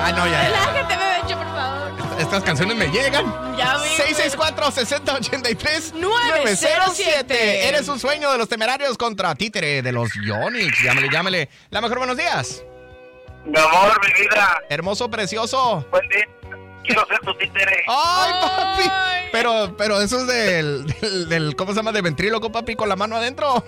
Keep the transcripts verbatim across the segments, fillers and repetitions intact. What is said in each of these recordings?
Ah, no, ya. Relájate, Bebecho, por favor. Estas canciones me llegan. Ya vi. seis seis cuatro, seis cero ocho tres, nueve cero siete. Eres un sueño de los temerarios contra Títere de los Yonix. Llámale, llámale. La mejor, buenos días. Mi amor, mi vida. Hermoso, precioso. Buen día. Quiero ser tu títere. ¡Ay, papi! Ay. Pero, pero eso es del, del, del, ¿cómo se llama? De ventríloco, papi, con la mano adentro.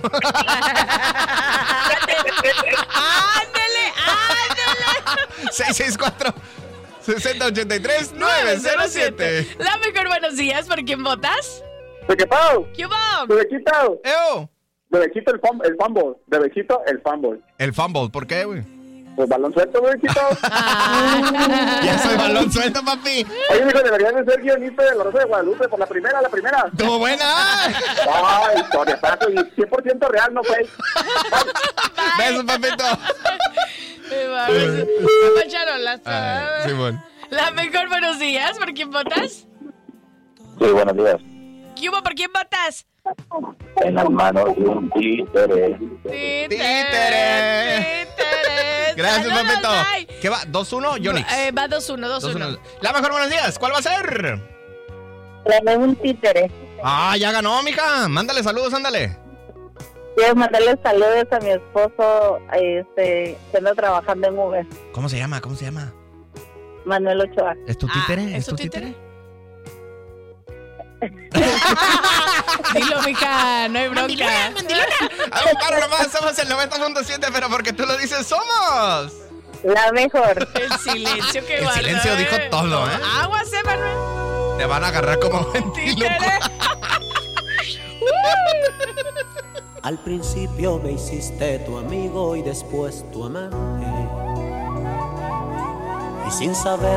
¡Ándale, ándale! seis seis cuatro, seis cero ocho tres, nueve cero siete. La mejor, buenos días. ¿Por quién votas? Bebechito, ¿Qué hubo? Bebechito, ¡Eo! Bebechito el fumble, el fumble, Bebechito el fumble. El fumble, ¿por qué, güey? Pues balón suelto, Bebechito. Ya soy balón suelto, papi. Oye, mijo, deberías de ser guionista de La Rosa de Guadalupe por la primera, la primera. ¡Estuvo buena! Ay, historia, paso y cien por ciento real, no fake. Besos, papito. Me va, me echaron las. Ay, Simón. La mejor, buenos días. ¿Por quién votas? Sí, buenos días. ¿Qué hubo? ¿Por quién votas? En las manos de un títere. Títere. Títere. Títere. Gracias, Saludos, papito. bye. ¿Qué va? ¿dos uno? Yonix. Eh, va dos uno, dos dos uno. uno. La mejor, buenos días. ¿Cuál va a ser? Le un títere. Ah, ya ganó, mija. Mándale saludos, ándale. Quiero mandarle saludos a mi esposo, este, que anda trabajando en Uber, ¿Cómo se llama? ¿Cómo se llama? Manuel Ochoa. ¿Es tu Ah, títere? ¿es tu títere? Dilo, mija, no hay bronca. Hago paro nomás, somos el noventa punto siete, pero porque tú lo dices, somos. La mejor. El silencio que El guarda, silencio dijo eh. todo, ¿eh? Aguas, eh, Manuel. Te van a agarrar como ventríloco. Títere. Al principio me hiciste tu amigo y después tu amante. Y sin saber